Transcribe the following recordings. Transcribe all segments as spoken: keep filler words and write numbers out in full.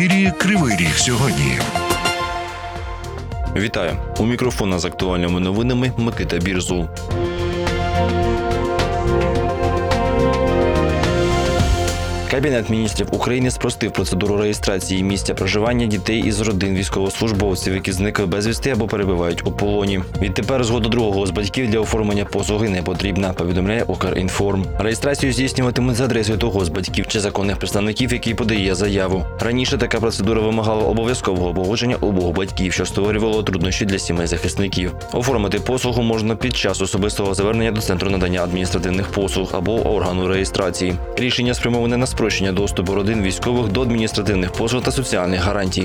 Ефірі Кривий Ріг сьогодні. Вітаю! У мікрофона з актуальними новинами Микита Бірзул. Кабінет міністрів України спростив процедуру реєстрації місця проживання дітей із родин військовослужбовців, які зникли безвісти або перебувають у полоні. Відтепер згода другого з батьків для оформлення послуги не потрібна, повідомляє Укрінформ. Реєстрацію здійснюватимуть за адресою того з батьків чи законних представників, який подає заяву. Раніше така процедура вимагала обов'язкового погодження обох батьків, що створювало труднощі для сімей захисників. Оформити послугу можна під час особистого звернення до Центру надання адміністративних послуг або органу реєстрації. Рішення спрямоване на спрощення доступу родин військових до адміністративних послуг та соціальних гарантій.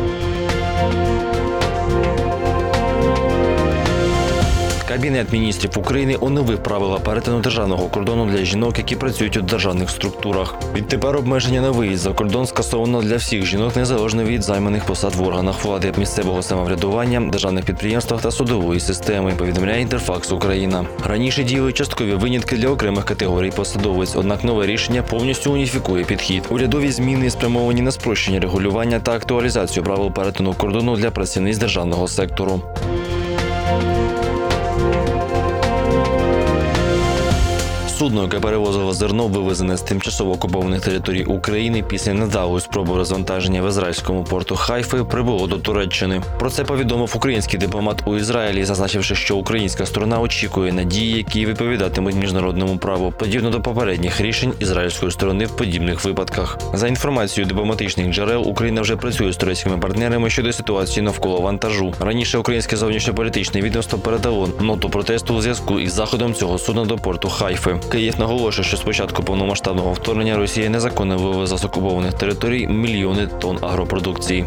Кабінет міністрів України оновив правила перетину державного кордону для жінок, які працюють у державних структурах. Відтепер обмеження на виїзд за кордон скасовано для всіх жінок незалежно від займаних посад в органах влади, місцевого самоврядування, державних підприємствах та судової системи, повідомляє Інтерфакс Україна. Раніше діяли часткові винятки для окремих категорій посадовиць, однак нове рішення повністю уніфікує підхід. Урядові зміни спрямовані на спрощення регулювання та актуалізацію правил перетину кордону для працівниць державного сектору. Судно, яке перевозило зерно, вивезене з тимчасово окупованих територій України після невдалої спроби розвантаження в ізраїльському порту Хайфи, прибуло до Туреччини. Про це повідомив український дипломат у Ізраїлі, зазначивши, що українська сторона очікує на дії, які відповідатимуть міжнародному праву, подібно до попередніх рішень ізраїльської сторони в подібних випадках. За інформацією дипломатичних джерел, Україна вже працює з турецькими партнерами щодо ситуації навколо вантажу. Раніше українське зовнішньополітичне відомство передало ноту протесту у зв'язку із заходом цього судна до порту Хайфи. Київ наголошує, що з початку повномасштабного вторгнення Росія незаконно вивезла з окупованих територій мільйони тонн агропродукції.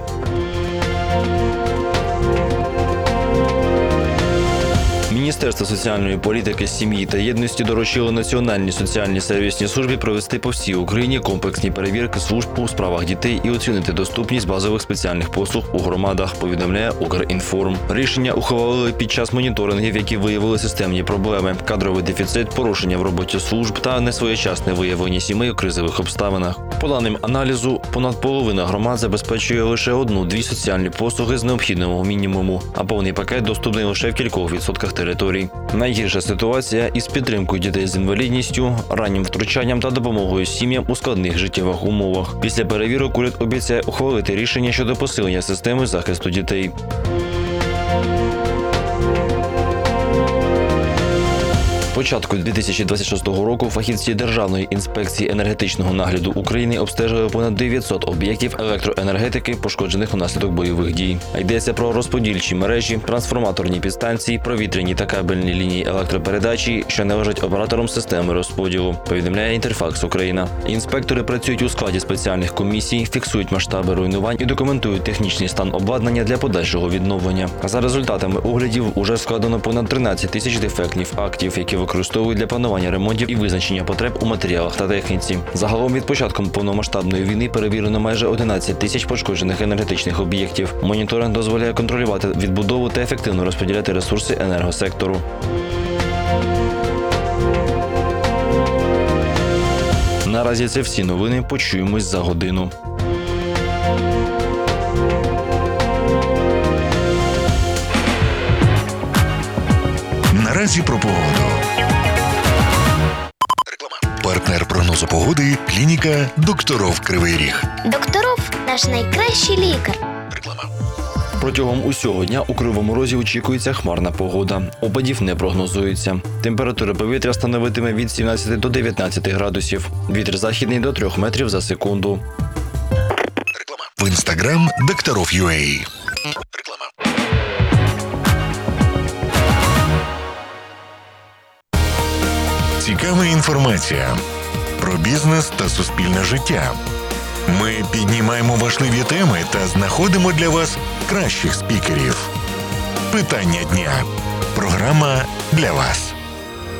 Міністерство соціальної політики, сім'ї та єдності доручило Національній соціальній сервісній службі провести по всій Україні комплексні перевірки служб у справах дітей і оцінити доступність базових спеціальних послуг у громадах, повідомляє Укрінформ. Рішення ухвалили під час моніторингів, які виявили системні проблеми, кадровий дефіцит, порушення в роботі служб та несвоєчасне виявлення сімей у кризових обставинах. По даним аналізу, понад половина громад забезпечує лише одну-дві соціальні послуги з необхідного мінімуму, а повний пакет доступний лише в кількох відсотках територій. Найгірша ситуація із підтримкою дітей з інвалідністю, раннім втручанням та допомогою сім'ям у складних життєвих умовах. Після перевірок уряд обіцяє ухвалити рішення щодо посилення системи захисту дітей. З початку дві тисячі двадцять шостого року фахівці Державної інспекції енергетичного нагляду України обстежили понад дев'ятсот об'єктів електроенергетики, пошкоджених унаслідок бойових дій. Йдеться про розподільчі мережі, трансформаторні підстанції, провітряні та кабельні лінії електропередачі, що належать операторам системи розподілу, повідомляє Інтерфакс Україна. Інспектори працюють у складі спеціальних комісій, фіксують масштаби руйнувань і документують технічний стан обладнання для подальшого відновлення. За результатами оглядів уже складено понад тринадцять тисяч дефектних актів, які використовують для планування ремонтів і визначення потреб у матеріалах та техніці. Загалом від початку повномасштабної війни перевірено майже одинадцять тисяч пошкоджених енергетичних об'єктів. Моніторинг дозволяє контролювати відбудову та ефективно розподіляти ресурси енергосектору. Наразі це всі новини. Почуємось за годину. Наразі про погоду. Партнер прогнозу погоди – клініка «Докторов Кривий Ріг». Докторов – наш найкращий лікар. Реклама. Протягом усього дня у Кривому Розі очікується хмарна погода. Опадів не прогнозується. Температура повітря становитиме від сімнадцяти до дев'ятнадцяти градусів. Вітер західний до трьох метрів за секунду. Реклама. В інстаграм «Докторов.ua». Реклама. Цікава інформація про бізнес та суспільне життя. Ми піднімаємо важливі теми та знаходимо для вас кращих спікерів. Питання дня. Програма для вас.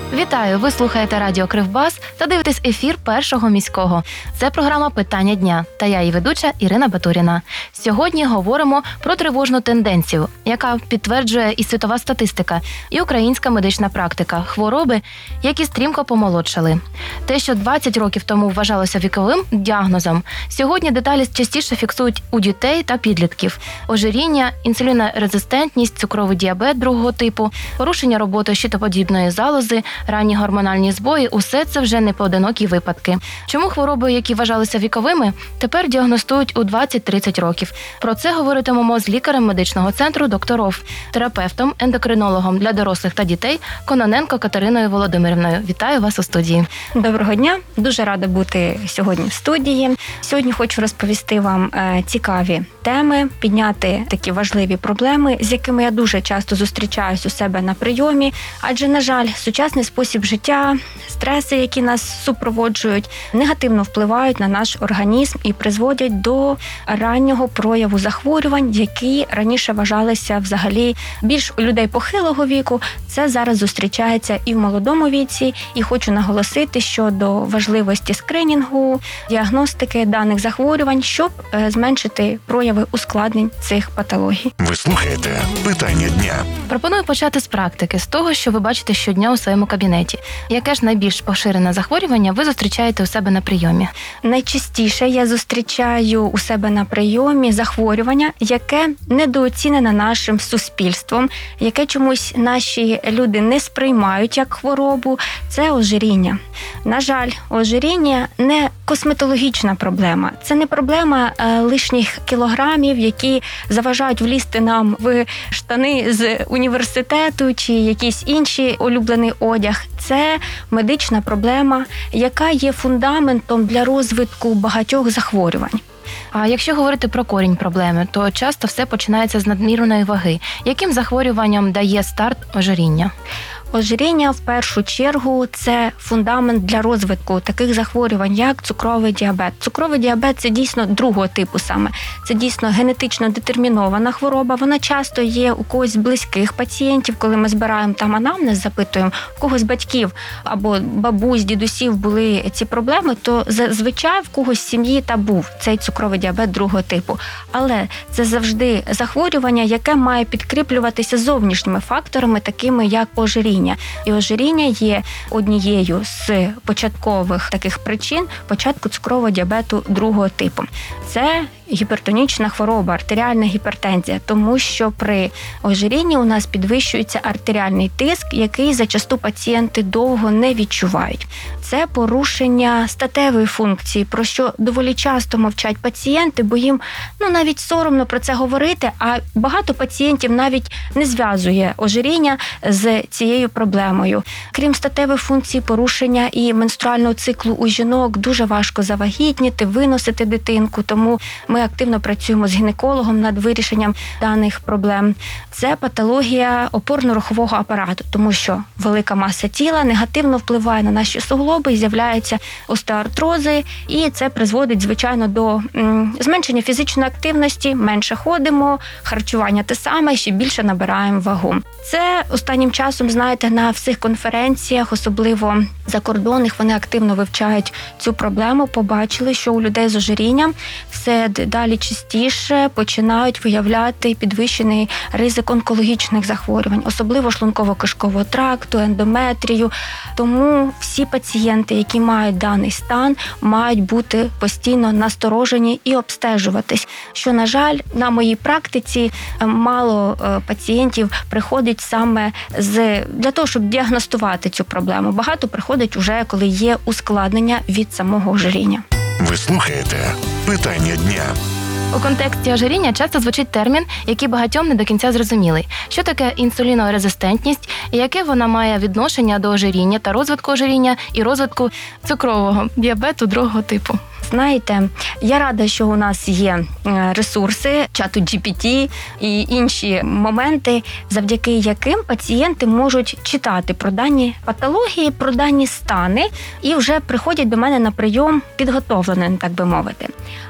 Вітаю! Ви слухаєте радіо Кривбас та дивитесь ефір Першого міського. Це програма «Питання дня» та я її ведуча Ірина Батуріна. Сьогодні говоримо про тривожну тенденцію, яка підтверджує і світова статистика, і українська медична практика – хвороби, які стрімко помолодшали. Те, що двадцять років тому вважалося віковим діагнозом, сьогодні деталі частіше фіксують у дітей та підлітків. Ожиріння, інсулінорезистентність, цукровий діабет другого типу, порушення роботи щитоподібної залози, ранні гормональні збої – усе це вже не поодинокі випадки. Чому хвороби, які вважалися віковими, тепер діагностують у двадцять-тридцять років? Про це говоритимемо з лікарем медичного центру «Докторов», терапевтом, ендокринологом для дорослих та дітей Кононенко Катериною Володимирівною. Вітаю вас у студії. Доброго дня. Дуже рада бути сьогодні в студії. Сьогодні хочу розповісти вам цікаві теми, підняти такі важливі проблеми, з якими я дуже часто зустрічаюсь у себе на прийомі. Адже, на жаль, сучасний спосіб життя, стреси, які нас супроводжують, негативно впливають на наш організм і призводять до раннього прояву захворювань, які раніше вважалися взагалі більш у людей похилого віку. Це зараз зустрічається і в молодому віці. І хочу наголосити щодо важливості скринінгу, діагностики даних захворювань, щоб зменшити прояви ускладнень цих патологій. Ви слухаєте «Питання дня». Пропоную почати з практики, з того, що ви бачите щодня у своєму кабінеті. Яке ж найбільш поширене захворювання ви зустрічаєте у себе на прийомі? Найчастіше я зустрічаю у себе на прийомі захворювання, яке недооцінене нашим суспільством, яке чомусь наші люди не сприймають як хворобу. Це ожиріння. На жаль, ожиріння не косметологічна проблема. Це не проблема е, лишніх кілограмів, які заважають влізти нам в штани з університету чи якийсь інший улюблений одяг. Це медична проблема, яка є фундаментом для розвитку багатьох захворювань. А якщо говорити про корінь проблеми, то часто все починається з надмірної ваги. Яким захворюванням дає старт ожиріння? Ожиріння, в першу чергу, це фундамент для розвитку таких захворювань, як цукровий діабет. Цукровий діабет – це дійсно другого типу саме. Це дійсно генетично детермінована хвороба. Вона часто є у когось з близьких пацієнтів, коли ми збираємо там анамнез, запитуємо, у когось з батьків або бабусь, дідусів були ці проблеми, то зазвичай в когось з сім'ї та був цей цукровий діабет другого типу. Але це завжди захворювання, яке має підкріплюватися зовнішніми факторами, такими як ожиріння. І ожиріння є однією з початкових таких причин початку цукрового діабету другого типу. Це гіпертонічна хвороба, артеріальна гіпертензія, тому що при ожирінні у нас підвищується артеріальний тиск, який зачасту пацієнти довго не відчувають. Це порушення статевої функції, про що доволі часто мовчать пацієнти, бо їм ну, навіть соромно про це говорити, а багато пацієнтів навіть не зв'язує ожиріння з цією проблемою. Крім статевої функції, порушення і менструального циклу у жінок дуже важко завагітніти, виносити дитинку, тому ми активно працюємо з гінекологом над вирішенням даних проблем. Це патологія опорно-рухового апарату, тому що велика маса тіла негативно впливає на наші суглоби, з'являються остеоартрози, і це призводить, звичайно, до м, зменшення фізичної активності, менше ходимо, харчування те саме, ще більше набираємо вагу. Це останнім часом, знаєте, на всіх конференціях, особливо закордонних, вони активно вивчають цю проблему, побачили, що у людей з ожирінням все далі частіше починають виявляти підвищений ризик онкологічних захворювань, особливо шлунково-кишкового тракту, ендометрію. Тому всі пацієнти, які мають даний стан, мають бути постійно насторожені і обстежуватись. Що, на жаль, на моїй практиці мало пацієнтів приходить саме з для того, щоб діагностувати цю проблему. Багато приходить уже, коли є ускладнення від самого ожиріння. Ви слухаєте «Питання дня». У контексті ожиріння часто звучить термін, який багатьом не до кінця зрозумілий. Що таке інсулінорезистентність і яке вона має відношення до ожиріння та розвитку ожиріння і розвитку цукрового діабету другого типу? Знаєте, я рада, що у нас є ресурси, чату джі пі ті і інші моменти, завдяки яким пацієнти можуть читати про дані патології, про дані стани і вже приходять до мене на прийом підготовленим, так би мовити.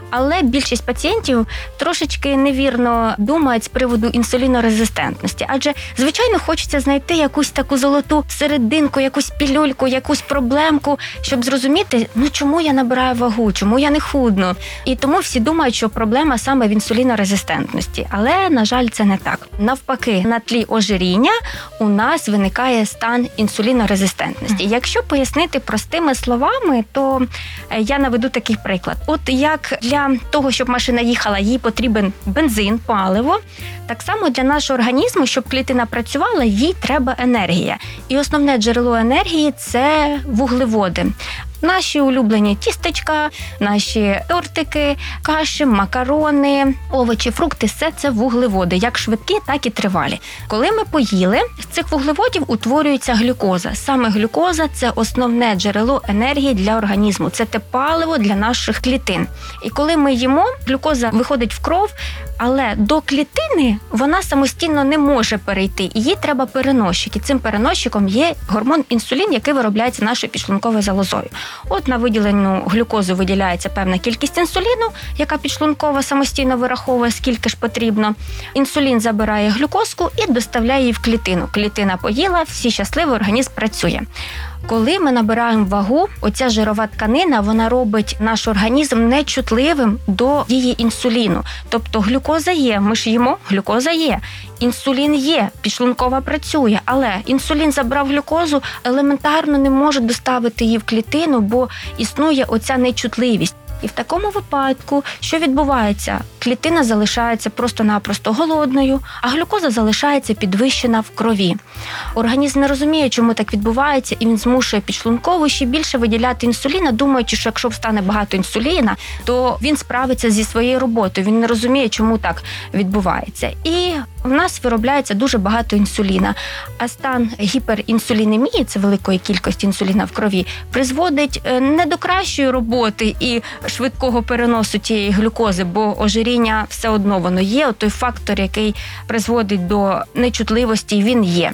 Але більшість пацієнтів трошечки невірно думають з приводу інсулінорезистентності. Адже, звичайно, хочеться знайти якусь таку золоту серединку, якусь пілюльку, якусь проблемку, щоб зрозуміти, ну чому я набираю вагу, чому я не худну. І тому всі думають, що проблема саме в інсулінорезистентності. Але, на жаль, це не так. Навпаки, на тлі ожиріння у нас виникає стан інсулінорезистентності. Якщо пояснити простими словами, то я наведу такий приклад. От як для того, щоб машина їхала, їй потрібен бензин, паливо, так само для нашого організму, щоб клітина працювала, їй треба енергія. І основне джерело енергії – це вуглеводи. Наші улюблені тістечка, наші тортики, каші, макарони, овочі, фрукти – все це вуглеводи, як швидкі, так і тривалі. Коли ми поїли, з цих вуглеводів утворюється глюкоза. Саме глюкоза – це основне джерело енергії для організму, це те паливо для наших клітин. І коли ми їмо, глюкоза виходить в кров, але до клітини вона самостійно не може перейти, і їй треба переносчик. І цим переносчиком є гормон інсулін, який виробляється нашою підшлунковою залозою. От на виділену глюкозу виділяється певна кількість інсуліну, яка підшлункова самостійно вираховує, скільки ж потрібно. Інсулін забирає глюкозку і доставляє її в клітину. Клітина поїла, всі щасливі, організм працює. Коли ми набираємо вагу, оця жирова тканина, вона робить наш організм нечутливим до дії інсуліну. Тобто глюкоза є, ми ж їмо, глюкоза є. Інсулін є, підшлункова працює, але інсулін забрав глюкозу, елементарно не може доставити її в клітину, бо існує оця нечутливість. І в такому випадку, що відбувається? Клітина залишається просто-напросто голодною, а глюкоза залишається підвищена в крові. Організм не розуміє, чому так відбувається, і він змушує підшлункову ще більше виділяти інсуліна, думаючи, що якщо встане багато інсуліна, то він справиться зі своєю роботою. Він не розуміє, чому так відбувається. І в нас виробляється дуже багато інсуліна. А стан гіперінсулінемії, це великої кількості інсуліна в крові, призводить не до кращої роботи і швидкого переносу тієї глюкози, бо ожиріння все одно воно є, той фактор, який призводить до нечутливості, він є.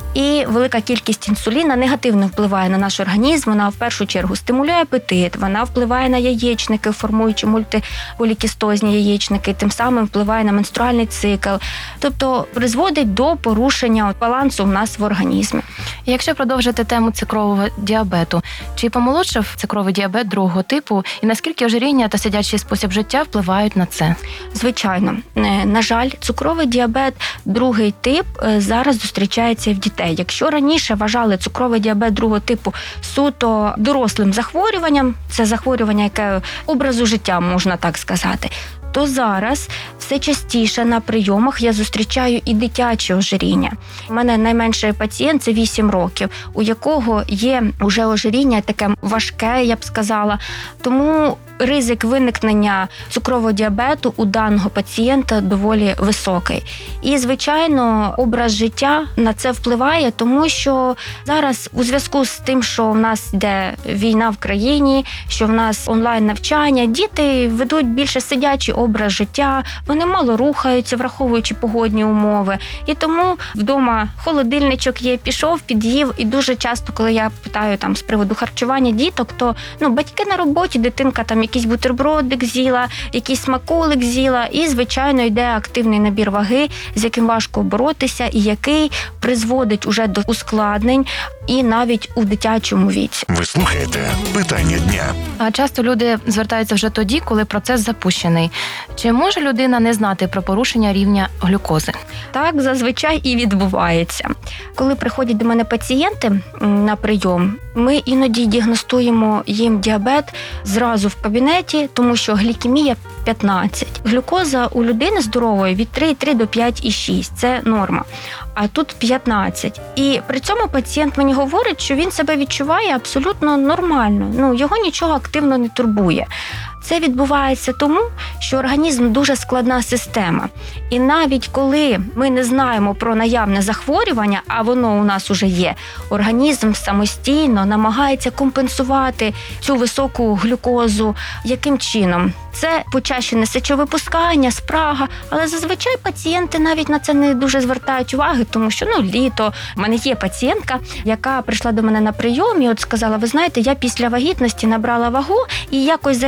І велика кількість інсуліна негативно впливає на наш організм, вона в першу чергу стимулює апетит, вона впливає на яєчники, формуючи мультиполікістозні яєчники, тим самим впливає на менструальний цикл, тобто призводить до порушення балансу в нас в організмі. Якщо продовжити тему цукрового діабету, чи помолодшав цукровий діабет другого типу, і наскільки ожиріння та сидячий спосіб життя впливають на це? Звичайно. На жаль, цукровий діабет другий тип зараз зустрічається і в дітей. Якщо раніше вважали цукровий діабет другого типу суто дорослим захворюванням, це захворювання, яке образу життя, можна так сказати, то зараз все частіше на прийомах я зустрічаю і дитяче ожиріння. У мене найменший пацієнт – це вісім років, у якого є вже ожиріння таке важке, я б сказала. Тому ризик виникнення цукрового діабету у даного пацієнта доволі високий. І, звичайно, образ життя на це впливає, тому що зараз у зв'язку з тим, що в нас йде війна в країні, що в нас онлайн-навчання, діти ведуть більше сидячий образ життя, вони мало рухаються, враховуючи погодні умови. І тому вдома холодильничок є, пішов, під'їв. І дуже часто, коли я питаю там з приводу харчування діток, то ну, батьки на роботі, дитинка там якийсь бутербродик з'їла, якийсь смаколик з'їла, і, звичайно, йде активний набір ваги, з яким важко боротися, і який призводить уже до ускладнень і навіть у дитячому віці. Ви слухаєте «Питання дня». А часто люди звертаються вже тоді, коли процес запущений. Чи може людина не знати про порушення рівня глюкози? Так зазвичай і відбувається. Коли приходять до мене пацієнти на прийом, ми іноді діагностуємо їм діабет зразу в кабінеті, тому що глікемія п'ятнадцять. Глюкоза у людини здорової від три цілих три до п'ять цілих шість. Це норма. А тут п'ятнадцять. І при цьому пацієнт мені говорить, що він себе відчуває абсолютно нормально. Ну, його нічого активно не турбує. Це відбувається тому, що організм дуже складна система. І навіть коли ми не знаємо про наявне захворювання, а воно у нас уже є, організм самостійно намагається компенсувати цю високу глюкозу. Яким чином? Це почащене сечовипускання, спрага, але зазвичай пацієнти навіть на це не дуже звертають уваги, тому що, ну, літо. У мене є пацієнтка, яка прийшла до мене на прийом і от сказала, ви знаєте, я після вагітності набрала вагу і якось за всі ці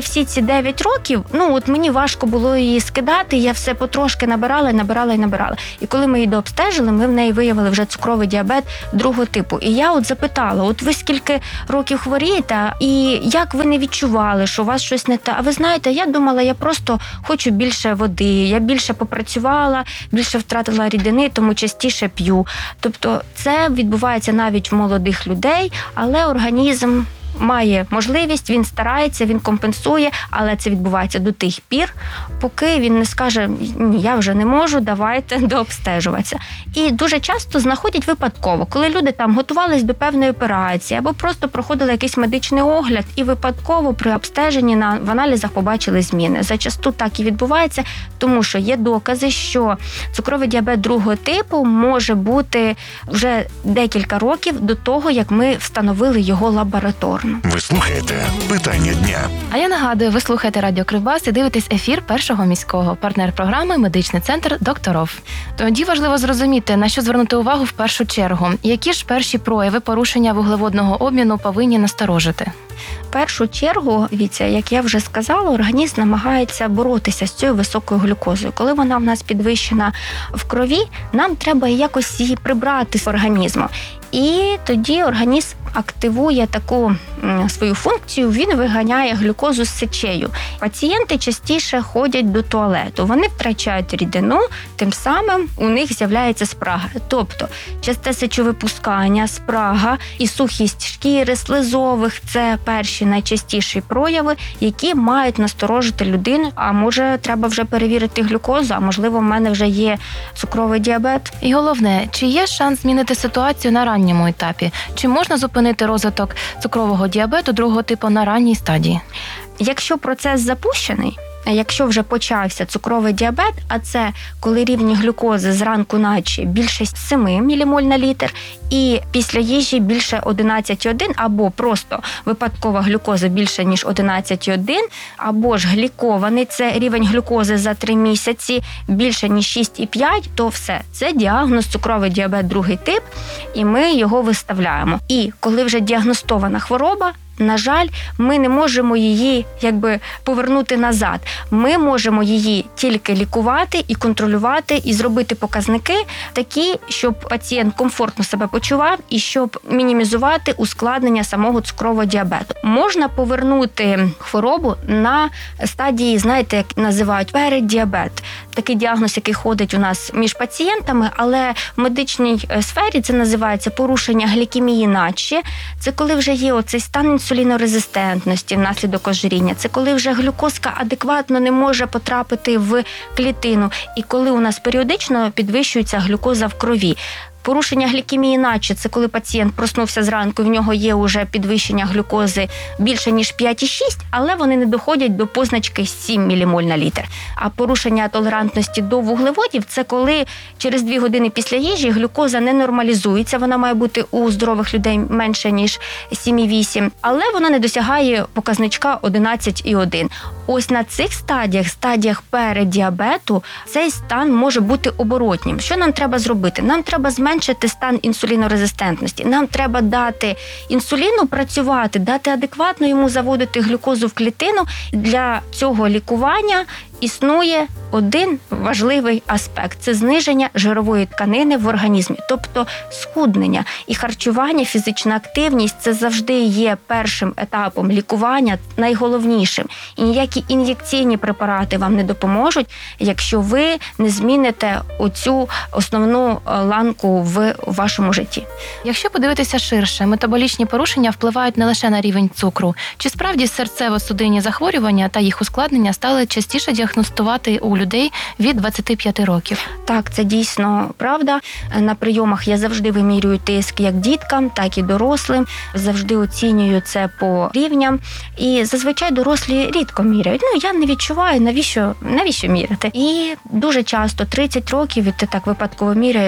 дев'ять років, ну от мені важко було її скидати, я все потрошки набирала, і набирала і набирала. І коли ми її дообстежили, ми в неї виявили вже цукровий діабет другого типу. І я от запитала, от ви скільки років хворієте, і як ви не відчували, що у вас щось не те? А ви знаєте, я думала, я просто хочу більше води, я більше попрацювала, більше втратила рідини, тому частіше п'ю. Тобто це відбувається навіть в молодих людей, але організм має можливість, він старається, він компенсує, але це відбувається до тих пір, поки він не скаже, ні, я вже не можу, давайте дообстежуватися. І дуже часто знаходять випадково, коли люди там готувались до певної операції або просто проходили якийсь медичний огляд і випадково при обстеженні на, в аналізах побачили зміни. Зачасту так і відбувається, тому що є докази, що цукровий діабет другого типу може бути вже декілька років до того, як ми встановили його лабораторно. Ви слухаєте «Питання дня». А я нагадую, ви слухаєте Радіо Кривбас і дивитесь ефір Першого міського. Партнер програми «Медичний центр Докторов». Тоді важливо зрозуміти, на що звернути увагу в першу чергу. Які ж перші прояви порушення вуглеводного обміну повинні насторожити? В першу чергу, дивіться, як я вже сказала, організм намагається боротися з цією високою глюкозою. Коли вона в нас підвищена в крові, нам треба якось її прибрати з організму. І тоді організм активує таку свою функцію, він виганяє глюкозу з сечею. Пацієнти частіше ходять до туалету, вони втрачають рідину, тим самим у них з'являється спрага. Тобто часте сечовипускання, спрага і сухість шкіри, слизових – це перші найчастіші прояви, які мають насторожити людину. А може, треба вже перевірити глюкозу, а можливо, в мене вже є цукровий діабет. І головне, чи є шанс змінити ситуацію на ранньому етапі? Чи можна зупинити розвиток цукрового діабету другого типу на ранній стадії? Якщо процес запущений, якщо вже почався цукровий діабет, а це коли рівні глюкози зранку ночі більше сім мілімоль на літр, і після їжі більше одинадцять цілих один, або просто випадкова глюкоза більше, ніж одинадцять цілих один, або ж глікований, це рівень глюкози за три місяці більше, ніж шість цілих п'ять, то все, це діагноз цукровий діабет другий тип, і ми його виставляємо. І коли вже діагностована хвороба, на жаль, ми не можемо її якби повернути назад. Ми можемо її тільки лікувати і контролювати, і зробити показники такі, щоб пацієнт комфортно себе почував і щоб мінімізувати ускладнення самого цукрового діабету. Можна повернути хворобу на стадії, знаєте, як називають переддіабет. Такий діагноз, який ходить у нас між пацієнтами, але в медичній сфері це називається порушення глікемії наче. Це коли вже є оцей стан інсулінорезистентності внаслідок ожиріння. Це коли вже глюкозка адекватно не може потрапити в клітину. І коли у нас періодично підвищується глюкоза в крові. Порушення глікемії наче – це коли пацієнт проснувся зранку, в нього є вже підвищення глюкози більше, ніж п'ять цілих шість, але вони не доходять до позначки сім мілімоль на літр. А порушення толерантності до вуглеводів – це коли через дві години після їжі глюкоза не нормалізується, вона має бути у здорових людей менше, ніж сім цілих вісім, але вона не досягає показничка одинадцять цілих один. Ось на цих стадіях, стадіях переддіабету, цей стан може бути оборотнім. Що нам треба зробити? Нам треба зменшити стан інсулінорезистентності. Нам треба дати інсуліну працювати, дати адекватно йому заводити глюкозу в клітину. Для цього лікування існує один важливий аспект – це зниження жирової тканини в організмі, тобто схуднення. І харчування, фізична активність – це завжди є першим етапом лікування, найголовнішим. І ніякі ін'єкційні препарати вам не допоможуть, якщо ви не зміните оцю основну ланку в вашому житті. Якщо подивитися ширше, метаболічні порушення впливають не лише на рівень цукру. Чи справді серцево-судинні захворювання та їх ускладнення стали частіше діагностувати у людей від двадцяти п'яти років? Так, це дійсно правда. На прийомах я завжди вимірюю тиск як діткам, так і дорослим. Завжди оцінюю це по рівням. І зазвичай дорослі рідко міряють. Ну, я не відчуваю, навіщо, навіщо міряти. І дуже часто, тридцять років, і ти так випадково міряєш,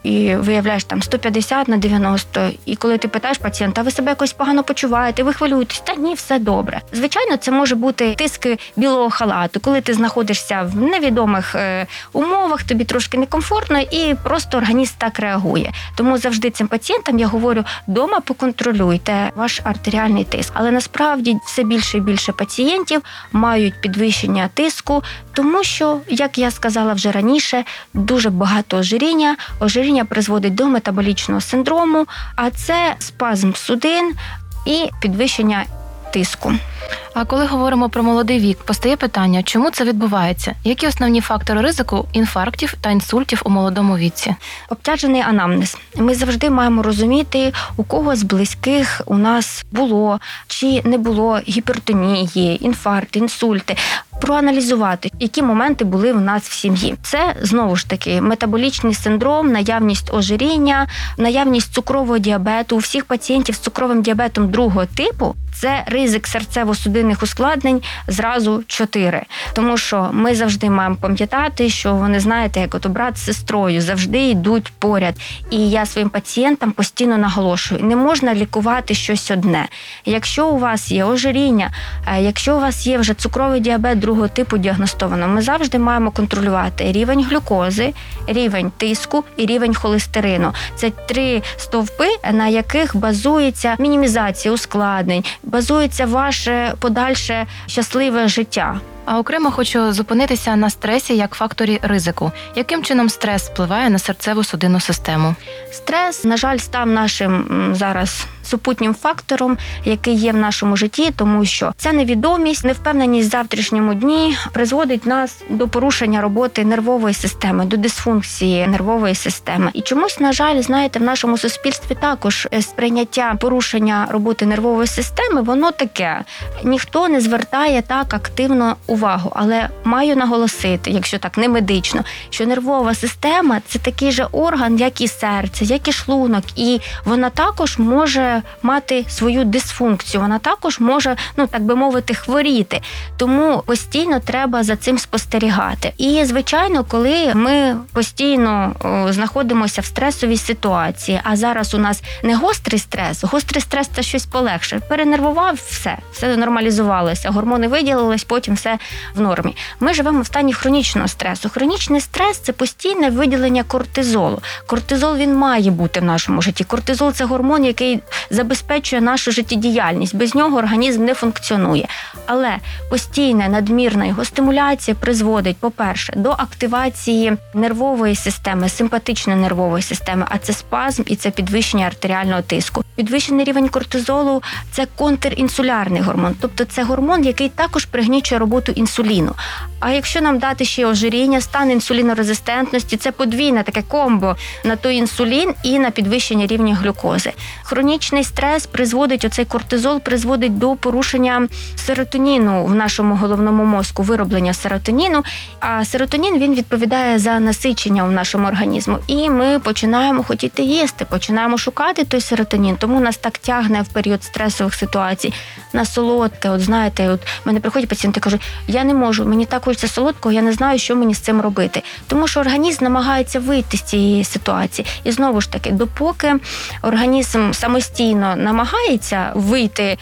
і виявляєш там сто п'ятдесят на дев'яносто, і коли ти питаєш пацієнта, ви себе якось погано почуваєте, ви хвилюєтесь? Та ні, все добре. Звичайно, це може бути тиск білого халату, коли ти знаходишся в невідомих е, умовах, тобі трошки некомфортно, і просто організм так реагує. Тому завжди цим пацієнтам я говорю, дома поконтролюйте ваш артеріальний тиск. Але насправді все більше і більше пацієнтів мають підвищення тиску, тому що, як я сказала вже раніше, дуже багато ожиріння. Ожиріння призводить до метаболічного синдрому, а це спазм судин і підвищення тиску. А коли говоримо про молодий вік, постає питання, чому це відбувається? Які основні фактори ризику інфарктів та інсультів у молодому віці? Обтяжений анамнез. Ми завжди маємо розуміти, у кого з близьких у нас було чи не було гіпертонії, інфаркти, інсульти. Проаналізувати, які моменти були в нас в сім'ї. Це, знову ж таки, метаболічний синдром, наявність ожиріння, наявність цукрового діабету. У всіх пацієнтів з цукровим діабетом другого типу це ризик серцево-судинних ускладнень зразу чотири. Тому що ми завжди маємо пам'ятати, що вони, знаєте, як от брат з сестрою, завжди йдуть поряд. І я своїм пацієнтам постійно наголошую, не можна лікувати щось одне. Якщо у вас є ожиріння, якщо у вас є вже цукровий діабет другого типу діагностовано, ми завжди маємо контролювати рівень глюкози, рівень тиску і рівень холестерину. Це три стовпи, на яких базується мінімізація ускладнень, базується ваше подальше щасливе життя. А окремо хочу зупинитися на стресі як факторі ризику. Яким чином стрес впливає на серцево-судинну систему? Стрес, на жаль, став нашим м, зараз супутнім фактором, який є в нашому житті, тому що ця невідомість, невпевненість в завтрашньому дні призводить нас до порушення роботи нервової системи, до дисфункції нервової системи. І чомусь, на жаль, знаєте, в нашому суспільстві також сприйняття порушення роботи нервової системи, воно таке. Ніхто не звертає так активно увагу, але маю наголосити, якщо так не медично, що нервова система – це такий же орган, як і серце, як і шлунок, і вона також може мати свою дисфункцію, вона також може, ну так би мовити, хворіти. Тому постійно треба за цим спостерігати. І, звичайно, коли ми постійно о, знаходимося в стресовій ситуації, а зараз у нас не гострий стрес, гострий стрес – це щось полегше. Перенервував – все, все нормалізувалося, гормони виділились, потім все в нормі. Ми живемо в стані хронічного стресу. Хронічний стрес – це постійне виділення кортизолу. Кортизол, він має бути в нашому житті. Кортизол – це гормон, який забезпечує нашу життєдіяльність. Без нього організм не функціонує. Але постійна надмірна його стимуляція призводить, по-перше, до активації нервової системи, симпатичної нервової системи, а це спазм і це підвищення артеріального тиску. Підвищений рівень кортизолу – це контрінсулярний гормон, тобто це гормон, який також пригнічує роботу інсуліну. А якщо нам дати ще ожиріння, стан інсулінорезистентності – це подвійне таке комбо на той інсулін і на підвищення рівня глюкози. Хронічний стрес призводить, оцей кортизол призводить до порушення серотоніну в нашому головному мозку, вироблення серотоніну, а серотонін, він відповідає за насичення в нашому організму. І ми починаємо хотіти їсти, починаємо шукати той серотонін, тому нас так тягне в період стресових ситуацій на солодке. От знаєте, от мене приходять пацієнти, кажуть, я не можу, мені так хочеться солодкого, я не знаю, що мені з цим робити. Тому що організм намагається вийти з цієї ситуації. І знову ж таки, допоки організм самостійно намагається вийти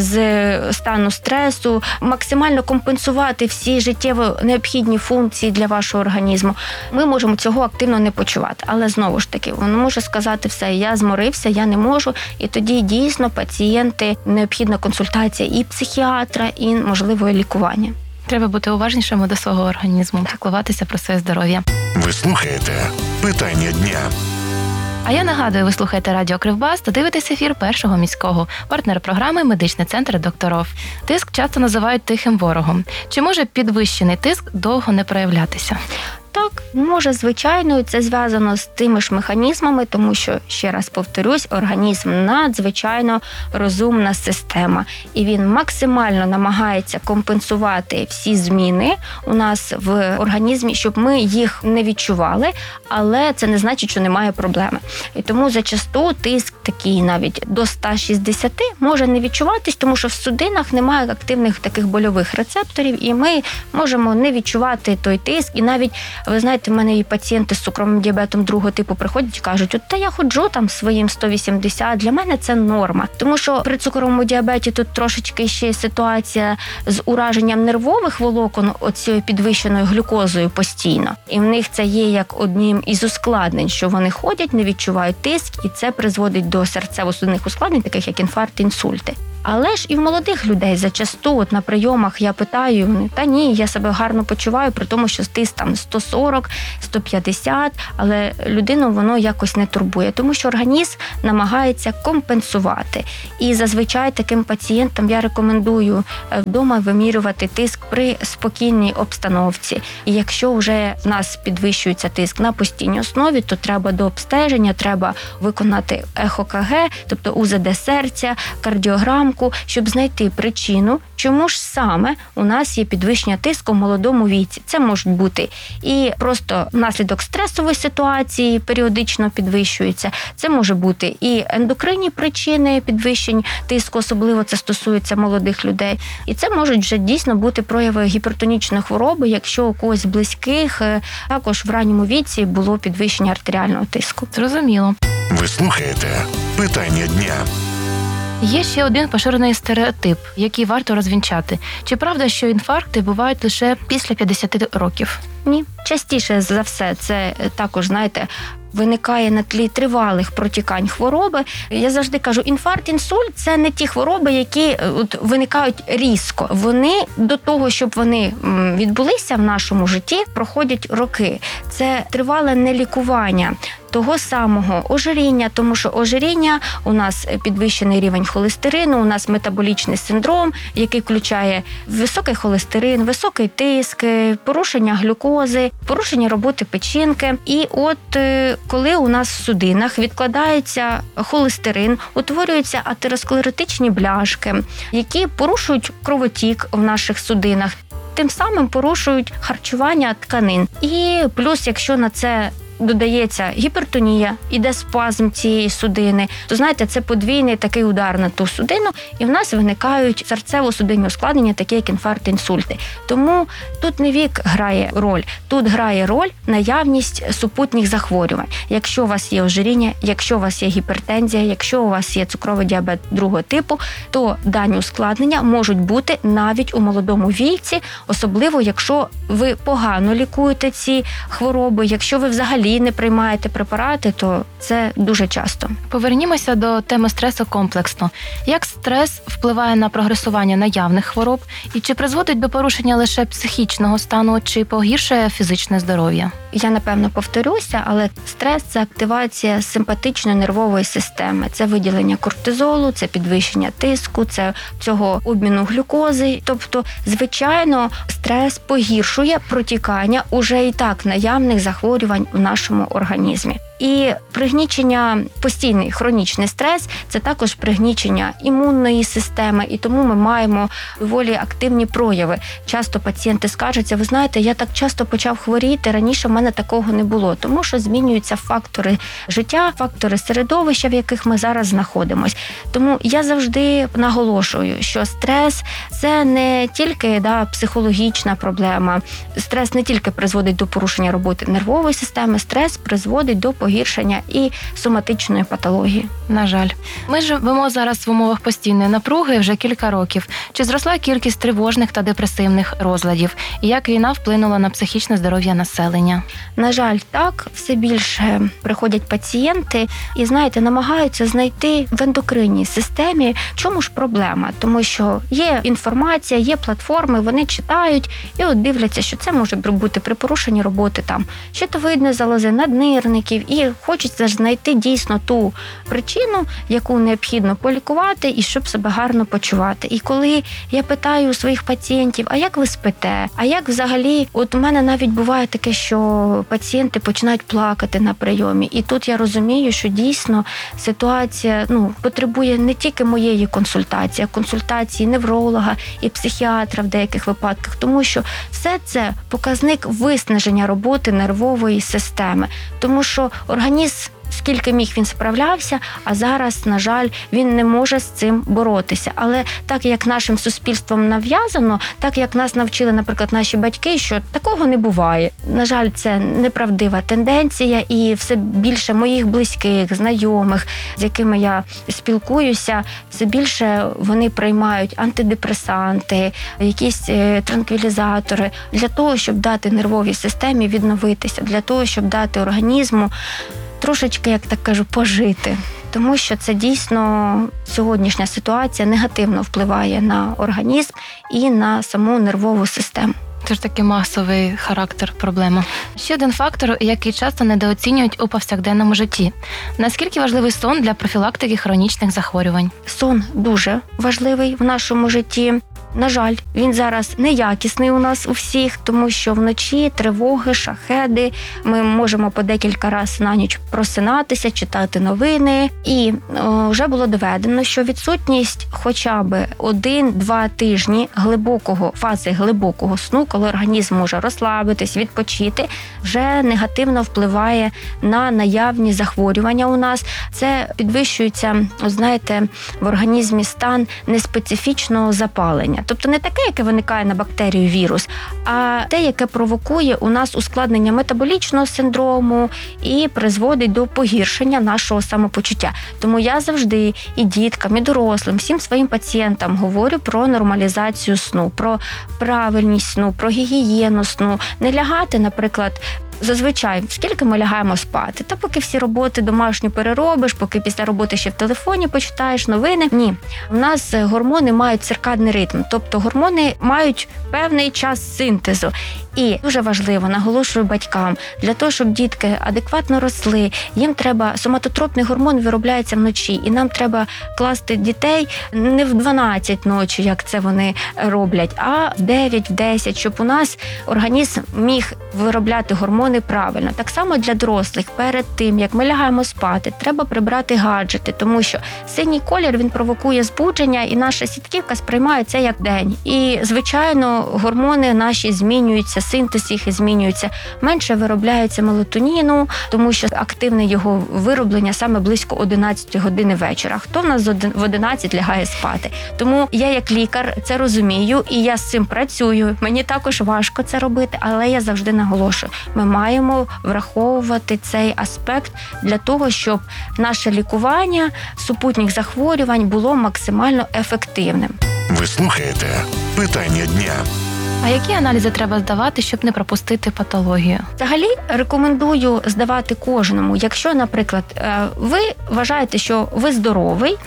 з стану стресу, максимально компенсувати всі життєво необхідні функції для вашого організму, ми можемо цього активно не почувати. Але знову ж таки, він може сказати все, я зморився, я не можу, і тоді дійсно пацієнти, необхідна консультація і психіатра, і можливо лікування. Треба бути уважнішими до свого організму, піклуватися про своє здоров'я. Ви слухаєте «Питання дня». А я нагадую, ви слухаєте Радіо Кривбас та дивитесь ефір Першого міського. Партнер програми «Медичний центр Докторов». Тиск часто називають тихим ворогом. Чи може підвищений тиск довго не проявлятися? Так, може, звичайно, це зв'язано з тими ж механізмами, тому що, ще раз повторюсь, організм надзвичайно розумна система. І він максимально намагається компенсувати всі зміни у нас в організмі, щоб ми їх не відчували, але це не значить, що немає проблеми. І тому зачасту тиск такий навіть до сто шістдесят може не відчуватись, тому що в судинах немає активних таких больових рецепторів, і ми можемо не відчувати той тиск, і навіть ви знаєте, знаєте, в мене і пацієнти з цукровим діабетом другого типу приходять і кажуть, от та я ходжу там своїм сто вісімдесят, для мене це норма. Тому що при цукровому діабеті тут трошечки ще ситуація з ураженням нервових волокон оцією підвищеною глюкозою постійно. І в них це є як одним із ускладнень, що вони ходять, не відчувають тиск, і це призводить до серцево-судинних ускладнень, таких як інфаркт, інсульти. Але ж і в молодих людей зачасту, от на прийомах я питаю, вони, та ні, я себе гарно почуваю, при тому, що тиск там сто сорок, сто п'ятдесят, але людину воно якось не турбує, тому що організм намагається компенсувати. І зазвичай таким пацієнтам я рекомендую вдома вимірювати тиск при спокійній обстановці. І якщо вже в нас підвищується тиск на постійній основі, то треба до обстеження, треба виконати ехо-ка ге, тобто у зет де серця, кардіограмку, щоб знайти причину, чому ж саме у нас є підвищення тиску в молодому віці. Це можуть бути і просто внаслідок стресової ситуації періодично підвищується. Це може бути і ендокринні причини підвищень тиску, особливо це стосується молодих людей. І це можуть вже дійсно бути прояви гіпертонічної хвороби, якщо у когось з близьких також в ранньому віці було підвищення артеріального тиску. Зрозуміло. Ви слухаєте «Питання дня». Є ще один поширений стереотип, який варто розвінчати. Чи правда, що інфаркти бувають лише після п'ятдесят років? Ні. Частіше за все це також, знаєте, виникає на тлі тривалих протікань хвороби. Я завжди кажу, інфаркт, інсульт – це не ті хвороби, які от, виникають різко. Вони до того, щоб вони відбулися в нашому житті, проходять роки. Це тривале нелікування того самого ожиріння, тому що ожиріння, у нас підвищений рівень холестерину, у нас метаболічний синдром, який включає високий холестерин, високий тиск, порушення глюкози, порушення роботи печінки. І от коли у нас в судинах відкладається холестерин, утворюються атеросклеротичні бляшки, які порушують кровотік в наших судинах, тим самим порушують харчування тканин. І плюс, якщо на це додається гіпертонія, іде спазм цієї судини, то, знаєте, це подвійний такий удар на ту судину, і в нас виникають серцево-судинні ускладнення, такі як інфаркт, інсульти. Тому тут не вік грає роль, тут грає роль наявність супутніх захворювань. Якщо у вас є ожиріння, якщо у вас є гіпертензія, якщо у вас є цукровий діабет другого типу, то дані ускладнення можуть бути навіть у молодому віці, особливо якщо ви погано лікуєте ці хвороби, якщо ви взагалі не приймаєте препарати, то це дуже часто. Повернімося до теми стресу комплексно. Як стрес впливає на прогресування наявних хвороб і чи призводить до порушення лише психічного стану, чи погіршує фізичне здоров'я? Я, напевно, повторюся, але стрес – це активація симпатичної нервової системи. Це виділення кортизолу, це підвищення тиску, це цього обміну глюкози. Тобто, звичайно, стрес погіршує протікання уже і так наявних захворювань в нашому організмі. І пригнічення, постійний хронічний стрес – це також пригнічення імунної системи, і тому ми маємо доволі активні прояви. Часто пацієнти скаржаться, ви знаєте, я так часто почав хворіти, раніше в мене такого не було, тому що змінюються фактори життя, фактори середовища, в яких ми зараз знаходимося. Тому я завжди наголошую, що стрес – це не тільки да, психологічна проблема, стрес не тільки призводить до порушення роботи нервової системи, стрес призводить до погіршення і соматичної патології. На жаль. Ми живемо зараз в умовах постійної напруги вже кілька років. Чи зросла кількість тривожних та депресивних розладів? І як війна вплинула на психічне здоров'я населення? На жаль, так. Все більше приходять пацієнти і, знаєте, намагаються знайти в ендокринній системі, в чому ж проблема. Тому що є інформація, є платформи, вони читають і от дивляться, що це може бути при порушенні роботи там щитовидної залози, наднирників. І хочеться знайти дійсно ту причину, яку необхідно полікувати і щоб себе гарно почувати. І коли я питаю у своїх пацієнтів, а як ви спите? А як взагалі, от у мене навіть буває таке, що пацієнти починають плакати на прийомі. І тут я розумію, що дійсно ситуація ну, потребує не тільки моєї консультації, а консультації невролога і психіатра в деяких випадках, тому що все це показник виснаження роботи нервової системи. Тому що організм скільки міг, він справлявся, а зараз, на жаль, він не може з цим боротися. Але так, як нашим суспільством нав'язано, так, як нас навчили, наприклад, наші батьки, що такого не буває. На жаль, це неправдива тенденція, і все більше моїх близьких, знайомих, з якими я спілкуюся, все більше вони приймають антидепресанти, якісь транквілізатори для того, щоб дати нервовій системі відновитися, для того, щоб дати організму трошечки, як так кажу, пожити. Тому що це дійсно сьогоднішня ситуація негативно впливає на організм і на саму нервову систему. Це ж такий масовий характер проблеми. Ще один фактор, який часто недооцінюють у повсякденному житті. Наскільки важливий сон для профілактики хронічних захворювань? Сон дуже важливий в нашому житті. На жаль, він зараз неякісний у нас у всіх, тому що вночі тривоги, шахеди, ми можемо по декілька разів на ніч просинатися, читати новини. І о, вже було доведено, що відсутність хоча б один-два тижні глибокого, фази глибокого сну, коли організм може розслабитись, відпочити, вже негативно впливає на наявні захворювання у нас. Це підвищується, знаєте, в організмі стан неспецифічного запалення. Тобто не таке, яке виникає на бактерію вірус, а те, яке провокує у нас ускладнення метаболічного синдрому і призводить до погіршення нашого самопочуття. Тому я завжди і діткам, і дорослим, всім своїм пацієнтам говорю про нормалізацію сну, про правильність сну, про гігієну сну. Не лягати, наприклад, зазвичай, скільки ми лягаємо спати? Та поки всі роботи домашні переробиш, поки після роботи ще в телефоні почитаєш новини. Ні. У нас гормони мають циркадний ритм, тобто гормони мають певний час синтезу. І дуже важливо, наголошую батькам, для того, щоб дітки адекватно росли, їм треба, соматотропний гормон виробляється вночі, і нам треба класти дітей не в дванадцять ночі, як це вони роблять, а в дев'ять, в десять, щоб у нас організм міг виробляти гормони правильно. Так само для дорослих, перед тим, як ми лягаємо спати, треба прибрати гаджети, тому що синій колір, він провокує збудження, і наша сітківка сприймає це як день. І, звичайно, гормони наші змінюються, синтез їх змінюється, менше виробляється мелатоніну, тому що активне його вироблення саме близько одинадцятої години вечора. Хто в нас в одинадцять лягає спати? Тому я як лікар це розумію, і я з цим працюю. Мені також важко це робити, але я завжди наголошую, ми маємо враховувати цей аспект для того, щоб наше лікування супутніх захворювань було максимально ефективним. Ви слухаєте «Питання дня». А які аналізи треба здавати, щоб не пропустити патологію? Взагалі рекомендую здавати кожному. Якщо, наприклад, ви вважаєте, що ви здоровий,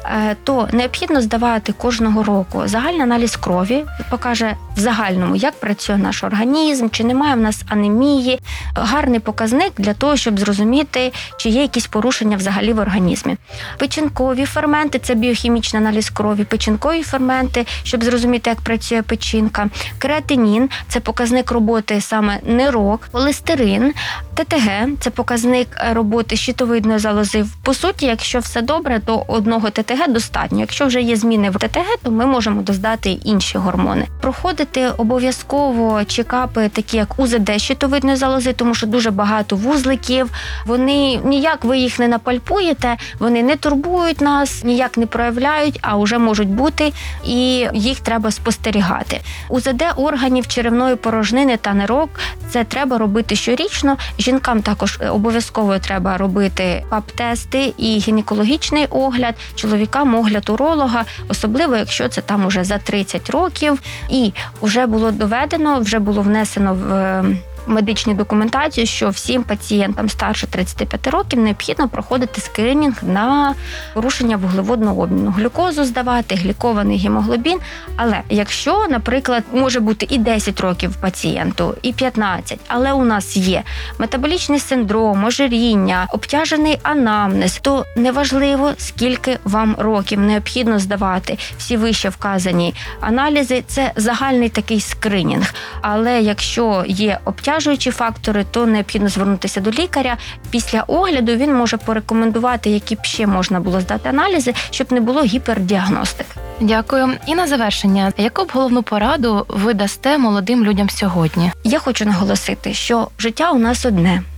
то необхідно здавати кожного року загальний аналіз крові, покаже в загальному, як працює наш організм, чи немає в нас анемії. Гарний показник для того, щоб зрозуміти, чи є якісь порушення взагалі в організмі. Печінкові ферменти – це біохімічний аналіз крові, печінкові ферменти, щоб зрозуміти, як працює печінка. Креатинін – це показник роботи саме нирок, холестерин, ТТГ – це показник роботи щитовидної залози. По суті, якщо все добре, то одного ТТГ достатньо. Якщо вже є зміни в ТТГ, то ми можемо додати інші гормони. Проходити обов'язково чекапи, такі як УЗД щитовидної залози, тому що дуже багато вузликів. Вони ніяк ви їх не напальпуєте, вони не турбують нас, ніяк не проявляють, а вже можуть бути, і їх треба спостерігати. УЗД органів черевної порожнини та нирок – це треба робити щорічно. Жінкам також обов'язково треба робити пап-тести і гінекологічний огляд, чоловікам огляд уролога, особливо якщо це там уже за тридцять років. І вже було доведено, вже було внесено в медичну документацію, що всім пацієнтам старше тридцяти п'яти років необхідно проходити скринінг на порушення вуглеводного обміну. Глюкозу здавати, глікований гемоглобін. Але якщо, наприклад, може бути і десять років пацієнту, і п'ятнадцять, але у нас є метаболічний синдром, ожиріння, обтяжений анамнез, то неважливо, скільки вам років, необхідно здавати всі вище вказані аналізи. Це загальний такий скринінг. Але якщо є обтяжені фактори, то необхідно звернутися до лікаря. Після огляду він може порекомендувати, які б ще можна було здати аналізи, щоб не було гіпердіагностики. Дякую. І на завершення, яку б головну пораду ви дасте молодим людям сьогодні? Я хочу наголосити, що життя у нас одне.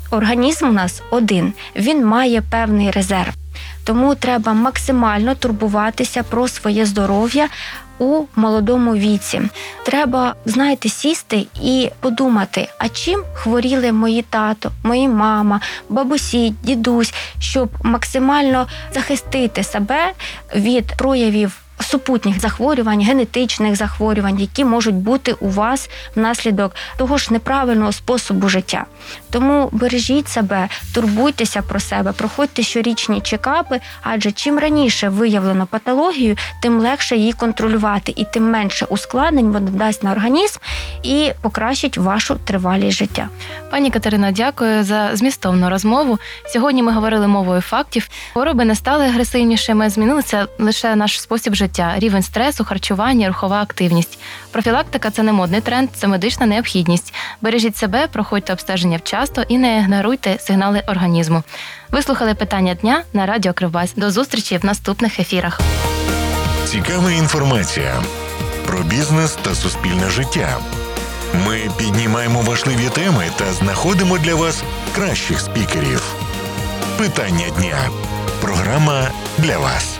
Організм у нас один, він має певний резерв. Тому треба максимально турбуватися про своє здоров'я у молодому віці. Треба, знаєте, сісти і подумати, а чим хворіли мої тато, мої мама, бабусі, дідусь, щоб максимально захистити себе від проявів супутніх захворювань, генетичних захворювань, які можуть бути у вас внаслідок того ж неправильного способу життя. Тому бережіть себе, турбуйтеся про себе, проходьте щорічні чекапи, адже чим раніше виявлено патологію, тим легше її контролювати і тим менше ускладнень вона дасть на організм і покращить вашу тривалість життя. Пані Катерино, дякую за змістовну розмову. Сьогодні ми говорили мовою фактів. Хвороби не стали агресивнішими, змінилися лише наш спосіб життя. Рівень стресу, харчування, рухова активність. Профілактика – це не модний тренд, це медична необхідність. Бережіть себе, проходьте обстеження вчасно і не ігноруйте сигнали організму. Ви слухали «Питання дня» на радіо Кривбас. До зустрічі в наступних ефірах. Цікава інформація про бізнес та суспільне життя. Ми піднімаємо важливі теми та знаходимо для вас кращих спікерів. «Питання дня» – програма для вас.